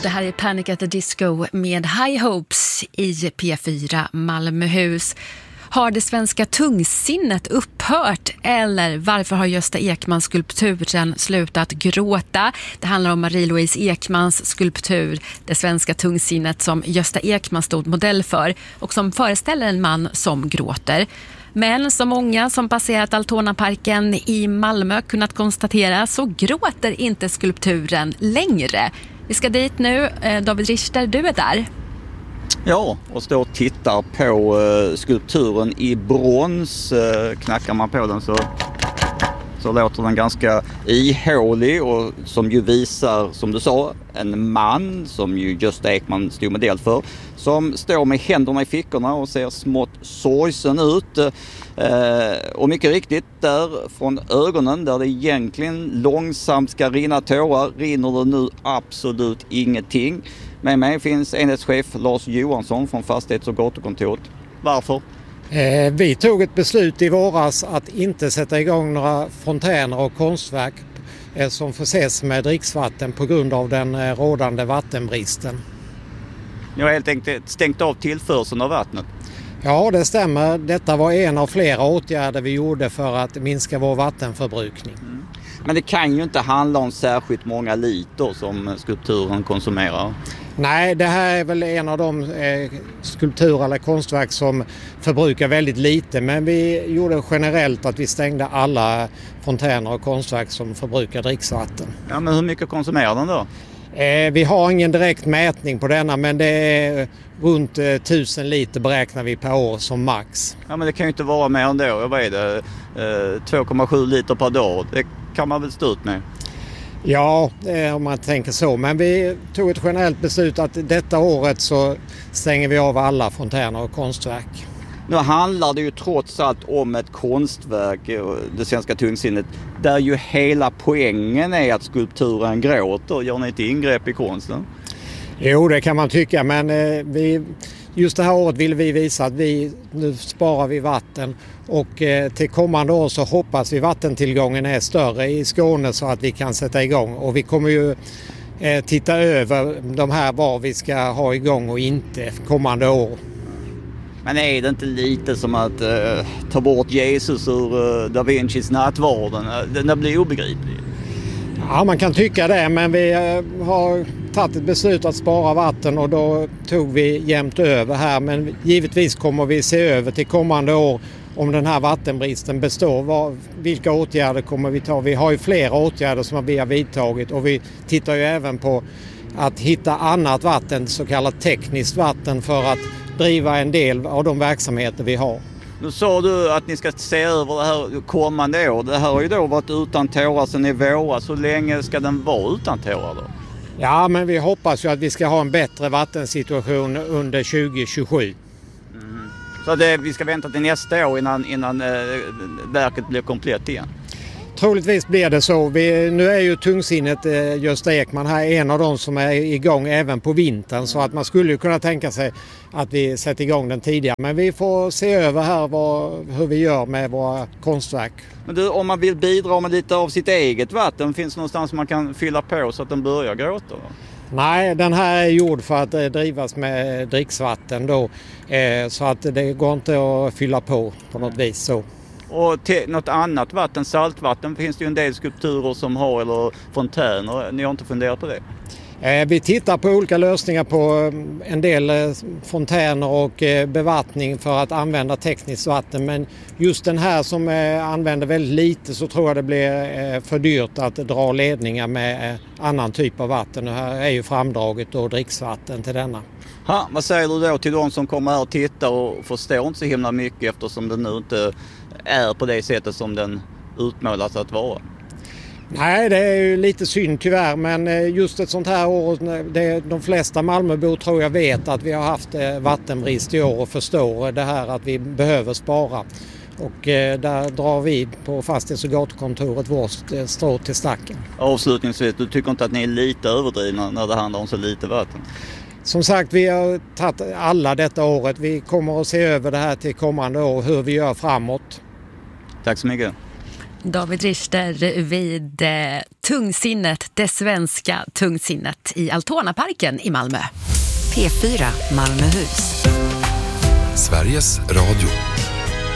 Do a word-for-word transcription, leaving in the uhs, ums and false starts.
Det här är Panic at the Disco med High Hopes i P fyra Malmöhus. Har det svenska tungsinnet upphört eller varför har Gösta Ekmans skulpturen slutat gråta? Det handlar om Marie-Louise Ekmans skulptur, det svenska tungsinnet som Gösta Ekman stod modell för och som föreställer en man som gråter. Men som många som passerat Altonaparken i Malmö kunnat konstatera så gråter inte skulpturen längre. Vi ska dit nu. David Richter, du är där. Ja, och står och tittar på uh, skulpturen i brons. Uh, knackar man på den så, så låter den ganska ihålig och som ju visar, som du sa, en man som ju Gösta Ekman stod modell för. Som står med händerna i fickorna och ser smått sorgsen ut. Uh, och mycket riktigt, där från ögonen där det egentligen långsamt ska rinna tårar, rinner det nu absolut ingenting. Med mig finns enhetschef Lars Johansson från Fastighets- och gatukontoret. Varför? Eh, vi tog ett beslut i våras att inte sätta igång några fontäner och konstverk eh, som förses med dricksvatten på grund av den eh, rådande vattenbristen. Ni har helt enkelt stängt av tillförseln av vattnet. Ja, det stämmer. Detta var en av flera åtgärder vi gjorde för att minska vår vattenförbrukning. Mm. Men det kan ju inte handla om särskilt många liter som skulpturen konsumerar. Nej, det här är väl en av de eh, skulpturer eller konstverk som förbrukar väldigt lite. Men vi gjorde generellt att vi stängde alla fontäner och konstverk som förbrukar dricksvatten. Ja, men hur mycket konsumerar den då? Eh, vi har ingen direkt mätning på denna, men det är runt eh, tusen liter beräknar vi per år som max. Ja, men det kan ju inte vara mer än då. Vad är det? Eh, två komma sju liter per dag. Det kan man väl stå ut med? Ja, eh, om man tänker så. Men vi tog ett generellt beslut att detta året så stänger vi av alla fontäner och konstverk. Nu handlar det ju trots allt om ett konstverk, det svenska tungsinnet, där ju hela poängen är att skulpturen gråter. Gör ni inte ingrepp i konsten? Jo, det kan man tycka, men eh, vi, just det här året vill vi visa att vi, nu sparar vi vatten och eh, till kommande år så hoppas vi vattentillgången är större i Skåne så att vi kan sätta igång. Och vi kommer ju eh, titta över de här vad vi ska ha igång och inte kommande år. Men är det inte lite som att eh, ta bort Jesus ur eh, Da Vincis nattvarden? Den blir obegriplig. Ja, man kan tycka det, men vi eh, har tagit ett beslut att spara vatten och då tog vi jämnt över här. Men givetvis kommer vi se över till kommande år om den här vattenbristen består. Vad, vilka åtgärder kommer vi ta? Vi har ju flera åtgärder som vi har vidtagit och vi tittar ju även på att hitta annat vatten, så kallat tekniskt vatten, för att driva en del av de verksamheter vi har. Nu sa du att ni ska se över det här kommande år. Det här har ju då varit utan tårar sedan i våras. Så länge ska den vara utan tårar då? Ja, men vi hoppas ju att vi ska ha en bättre vattensituation under tjugo tjugosju. Mm. Så det, vi ska vänta till nästa år innan, innan eh, verket blir komplett igen? Troligtvis blir det så. Vi, nu är ju tungsinnet eh, Gösta Ekman här en av de som är igång även på vintern. Så att man skulle ju kunna tänka sig att vi sätter igång den tidigare. Men vi får se över här vad, hur vi gör med våra konstverk. Men du, om man vill bidra med lite av sitt eget vatten, finns det någonstans man kan fylla på så att den börjar gråta då? Nej, den här är gjord för att eh, drivas med dricksvatten då. Eh, så att det går inte att fylla på på något vis så. Och till något annat vatten, saltvatten, finns det ju en del skulpturer som har, eller fontäner. Ni har inte funderat på det? Eh, vi tittar på olika lösningar på en del eh, fontäner och eh, bevattning för att använda tekniskt vatten. Men just den här som eh, använder väldigt lite så tror jag det blir eh, för dyrt att dra ledningar med eh, annan typ av vatten. Och här är ju framdraget och dricksvatten till denna. Ha, vad säger du då till de som kommer här och tittar och förstår inte så himla mycket eftersom den nu inte är på det sättet som den utmålas att vara? Nej, det är ju lite synd tyvärr, men just ett sånt här år, det, de flesta Malmöbor tror jag vet att vi har haft vattenbrist i år och förstår det här att vi behöver spara. Och eh, där drar vi på Fastighets- och gatukontoret vårt strå till stacken. Avslutningsvis, du tycker inte att ni är lite överdrivna när det handlar om så lite vatten? Som sagt, vi har tagit alla detta året. Vi kommer att se över det här till kommande år, hur vi gör framåt. Tack så mycket. David Richter vid eh, Tungsinnet, det svenska tungsinnet i Altonaparken i Malmö. P fyra Malmöhus. Sveriges Radio.